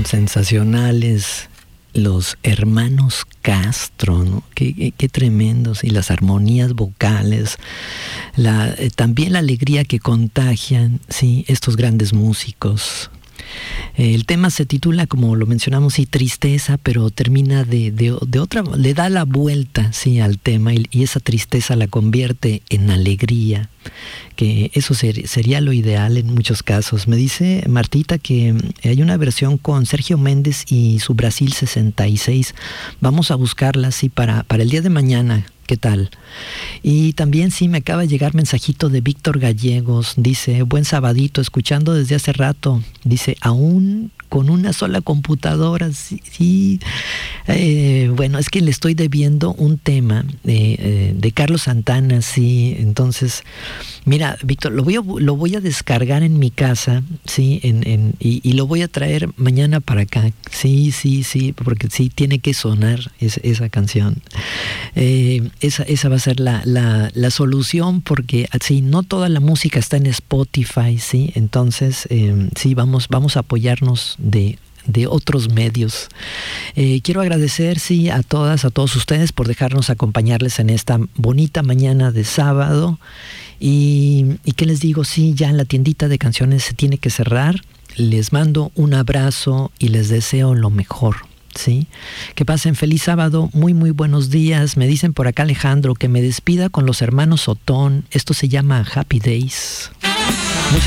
sensacionales los hermanos Castro, ¿no? Qué tremendos, y las armonías vocales, también la alegría que contagian, sí, estos grandes músicos. El tema se titula, como lo mencionamos, sí, Tristeza, pero termina de otra, le da la vuelta, sí, al tema, y esa tristeza la convierte en alegría, que eso sería lo ideal en muchos casos. Me dice Martita que hay una versión con Sergio Méndez y su Brasil 66. Vamos a buscarla, sí, para el día de mañana. ¿Qué tal? Y también sí, me acaba de llegar mensajito de Víctor Gallegos. Dice, buen sabadito, escuchando desde hace rato. Dice, aún con una sola computadora. Sí. Bueno, es que le estoy debiendo un tema de Carlos Santana, sí. Entonces, mira, Víctor, lo voy a descargar en mi casa, sí, y lo voy a traer mañana para acá. Sí, porque sí tiene que sonar esa canción. Esa va a ser la solución, porque así no toda la música está en Spotify, sí. Entonces, sí, vamos a apoyarnos de otros medios. Quiero agradecer, sí, a todos ustedes por dejarnos acompañarles en esta bonita mañana de sábado. Y ¿qué les digo? Sí, ya la tiendita de canciones se tiene que cerrar. Les mando un abrazo y les deseo lo mejor. ¿Sí? Que pasen feliz sábado, muy buenos días. Me dicen por acá Alejandro que me despida con los hermanos Otón. Esto se llama Happy Days.